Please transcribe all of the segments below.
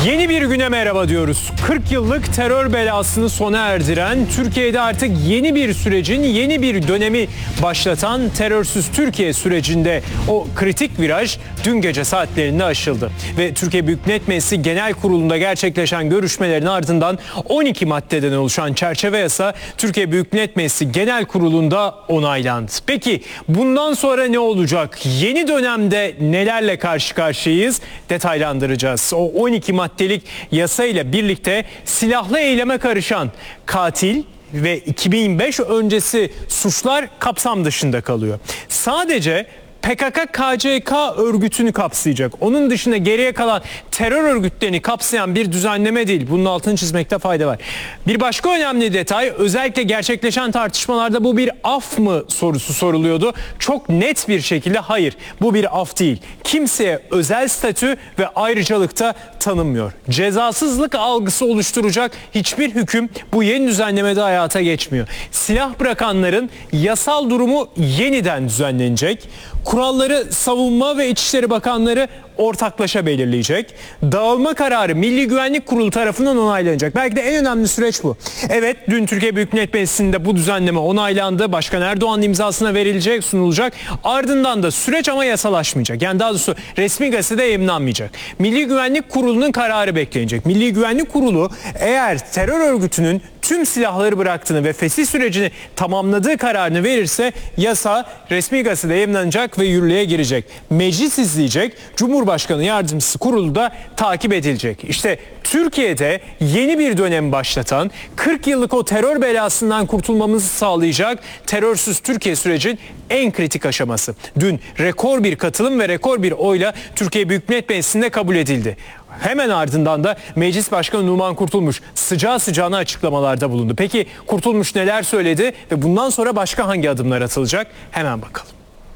Yeni bir güne merhaba diyoruz. 40 yıllık terör belasını sona erdiren, Türkiye'de artık yeni bir sürecin, yeni bir dönemi başlatan terörsüz Türkiye sürecinde o kritik viraj dün gece saatlerinde aşıldı. Ve Türkiye Büyük Millet Meclisi Genel Kurulu'nda gerçekleşen görüşmelerin ardından 12 maddeden oluşan çerçeve yasa Türkiye Büyük Millet Meclisi Genel Kurulu'nda onaylandı. Peki bundan sonra ne olacak? Yeni dönemde nelerle karşı karşıyayız? Detaylandıracağız. O 12 maddelik yasa ile birlikte silahlı eyleme karışan katil ve 2005 öncesi suçlar kapsam dışında kalıyor. Sadece PKK-KCK örgütünü kapsayacak. Onun dışında geriye kalan terör örgütlerini kapsayan bir düzenleme değil. Bunun altını çizmekte fayda var. Bir başka önemli detay, özellikle gerçekleşen tartışmalarda bu bir af mı sorusu soruluyordu. Çok net bir şekilde hayır, bu bir af değil. Kimseye özel statü ve ayrıcalıkta tanınmıyor. Cezasızlık algısı oluşturacak hiçbir hüküm bu yeni düzenlemede hayata geçmiyor. Silah bırakanların yasal durumu yeniden düzenlenecek. Kuralları Savunma ve İçişleri Bakanları ortaklaşa belirleyecek. Dağılma kararı Milli Güvenlik Kurulu tarafından onaylanacak. Belki de en önemli süreç bu. Evet, dün Türkiye Büyük Millet Meclisi'nde bu düzenleme onaylandı. Başkan Erdoğan'ın imzasına verilecek, sunulacak. Ardından da süreç ama yasalaşmayacak. Yani daha doğrusu resmi gazetede yayımlanmayacak. Milli Güvenlik Kurulu'nun kararı beklenecek. Milli Güvenlik Kurulu eğer terör örgütünün tüm silahları bıraktığını ve fesih sürecini tamamladığı kararını verirse yasa resmi gazetede yayımlanacak ve yürürlüğe girecek. Meclis izleyecek, Cumhurbaşkanı Yardımcısı kurulu da takip edilecek. İşte Türkiye'de yeni bir dönem başlatan, 40 yıllık o terör belasından kurtulmamızı sağlayacak terörsüz Türkiye sürecin en kritik aşaması. Dün rekor bir katılım ve rekor bir oyla Türkiye Büyük Millet Meclisi'nde kabul edildi. Hemen ardından da Meclis Başkanı Numan Kurtulmuş sıcağı sıcağına açıklamalarda bulundu. Peki Kurtulmuş neler söyledi ve bundan sonra başka hangi adımlar atılacak? Hemen bakalım.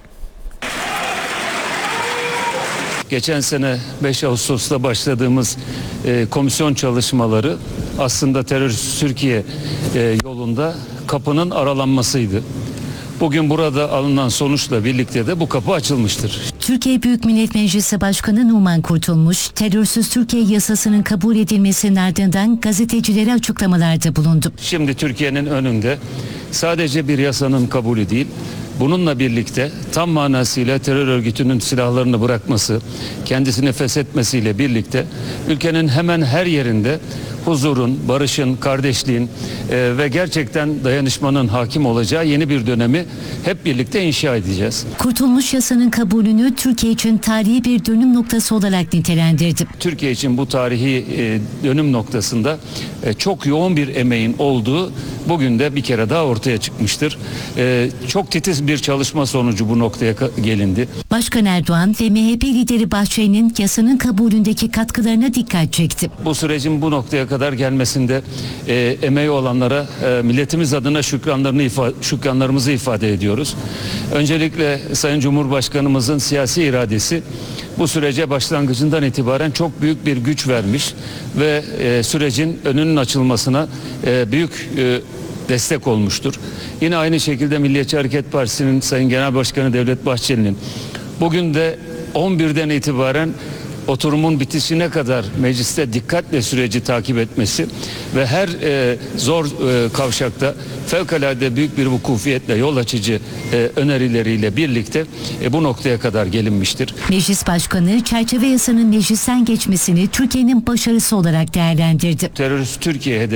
Geçen sene 5 Ağustos'ta başladığımız komisyon çalışmaları aslında terörist Türkiye yolunda kapının aralanmasıydı. Bugün burada alınan sonuçla birlikte de bu kapı açılmıştır. Türkiye Büyük Millet Meclisi Başkanı Numan Kurtulmuş, terörsüz Türkiye yasasının kabul edilmesinin ardından gazetecilere açıklamalarda bulundu. Şimdi Türkiye'nin önünde sadece bir yasanın kabulü değil, bununla birlikte tam manasıyla terör örgütünün silahlarını bırakması, kendisini feshetmesiyle birlikte ülkenin hemen her yerinde huzurun, barışın, kardeşliğin ve gerçekten dayanışmanın hakim olacağı yeni bir dönemi hep birlikte inşa edeceğiz. Kurtulmuş yasanın kabulünü Türkiye için tarihi bir dönüm noktası olarak nitelendirdi. Türkiye için bu tarihi dönüm noktasında çok yoğun bir emeğin olduğu bugün de bir kere daha ortaya çıkmıştır. Çok titiz bir çalışma sonucu bu noktaya gelindi. Başkan Erdoğan ve MHP lideri Bahçeli'nin yasanın kabulündeki katkılarına dikkat çekti. Bu sürecin bu noktaya kadar gelmesinde emeği olanlara milletimiz adına şükranlarımızı ifade ediyoruz. Öncelikle Sayın Cumhurbaşkanımızın siyasi iradesi bu sürece başlangıcından itibaren çok büyük bir güç vermiş ve sürecin önünün açılmasına büyük destek olmuştur. Yine aynı şekilde Milliyetçi Hareket Partisi'nin Sayın Genel Başkanı Devlet Bahçeli'nin bugün de 11'den itibaren oturumun bitişine kadar mecliste dikkatle süreci takip etmesi ve her zor kavşakta fevkalade büyük bir vukufiyetle yol açıcı önerileriyle birlikte bu noktaya kadar gelinmiştir. Meclis Başkanı çerçeve yasanın meclisten geçmesini Türkiye'nin başarısı olarak değerlendirdi. Terörist Türkiye